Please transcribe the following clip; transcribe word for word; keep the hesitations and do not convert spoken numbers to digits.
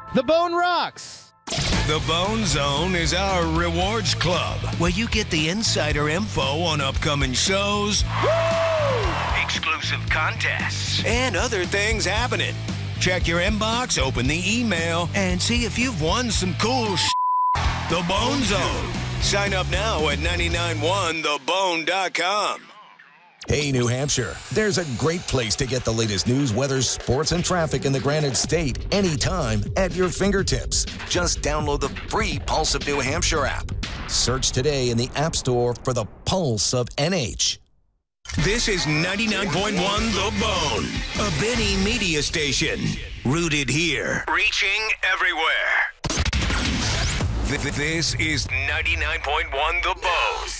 The Bone rocks. The Bone Zone is our rewards club where you get the insider info on upcoming shows, Woo! exclusive contests, and other things happening. Check your inbox, open the email, and see if you've won some cool sh**. The Bone Zone. Sign up now at nine nine one the bone dot com. Hey, New Hampshire, there's a great place to get the latest news, weather, sports, and traffic in the Granite State anytime at your fingertips. Just download the free Pulse of New Hampshire app. Search today in the App Store for the Pulse of N H. This is ninety-nine point one The Bone, a Benny media station. Rooted here, reaching everywhere. This is ninety-nine point one The Bone.